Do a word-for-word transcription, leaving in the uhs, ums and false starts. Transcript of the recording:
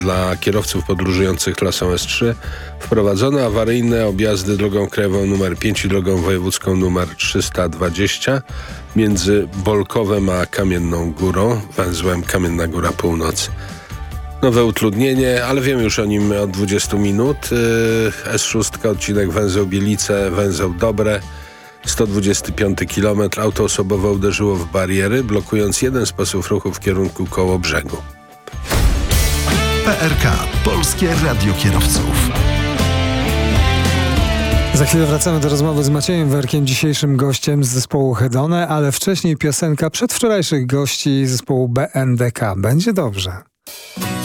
dla kierowców podróżujących trasą S trzy wprowadzono awaryjne objazdy drogą krajową numer pięć i drogą wojewódzką numer trzysta dwadzieścia między Bolkowem a Kamienną Górą, węzłem Kamienna Góra Północ. Nowe utrudnienie, ale wiemy już o nim od dwudziestu minut. S sześć, odcinek węzeł Bielice, węzeł Dobre, sto dwudziesty piąty kilometr. Auto osobowe uderzyło w bariery, blokując jeden z pasów ruchu w kierunku Kołobrzegu. P R K. Polskie Radio Kierowców. Za chwilę wracamy do rozmowy z Maciejem Werkiem, dzisiejszym gościem z zespołu Hedone, ale wcześniej piosenka przedwczorajszych gości zespołu B N D K. Będzie dobrze.